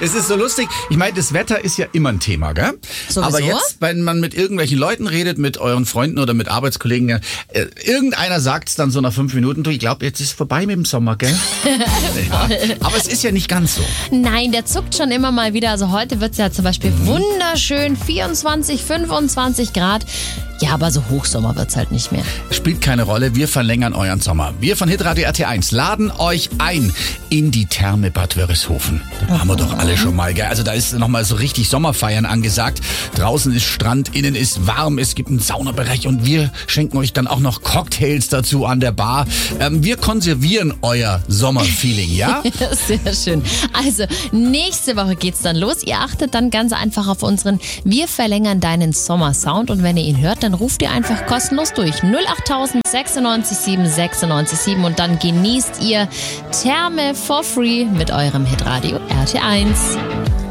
Es ist so lustig. Ich meine, das Wetter ist ja immer ein Thema, gell? Sowieso? Aber jetzt, wenn man mit irgendwelchen Leuten redet, mit euren Freunden oder mit Arbeitskollegen, irgendeiner sagt es dann so nach 5 Minuten, du, ich glaube, jetzt ist vorbei mit dem Sommer, gell? Ja. Aber es ist ja nicht ganz so. Nein, der zuckt schon immer mal wieder. Also heute wird es ja zum Beispiel wunderschön, 24, 25 Grad. Ja, aber so Hochsommer wird's halt nicht mehr. Spielt keine Rolle, wir verlängern euren Sommer. Wir von Hitradio RT1 laden euch ein in die Therme Bad Wörishofen. Da waren wir doch alle schon mal, gell? Also da ist nochmal so richtig Sommerfeiern angesagt. Draußen ist Strand, innen ist warm, es gibt einen Saunabereich und wir schenken euch dann auch noch Cocktails dazu an der Bar. Wir konservieren euer Sommerfeeling, ja? Sehr schön. Also, nächste Woche geht's dann los. Ihr achtet dann ganz einfach auf unseren Wir verlängern deinen Sommersound und wenn ihr ihn hört, dann ruft ihr einfach kostenlos durch 08000 96 7 96 7 und dann genießt ihr Therme for free mit eurem Hitradio RT1.